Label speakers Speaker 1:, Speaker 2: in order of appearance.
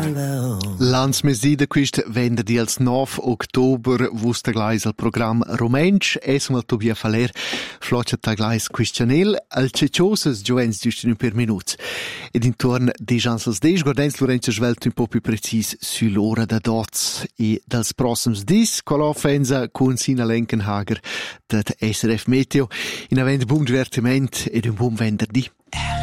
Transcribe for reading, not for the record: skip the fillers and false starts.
Speaker 1: L'ans mesida quist venerdì als 9 october vus taglais al program Romensch esmal Tobia Faler flotcha taglais questionel al ceciosas giovens giusto per minuts ed intorn de jansels de guardens Lorenzo svelt un po più precis sull'ora da dots e dals prossims dis colofenza con Sina Lenkenhager dat SRF Meteo in avent buon divertiment ed un buon venerdì.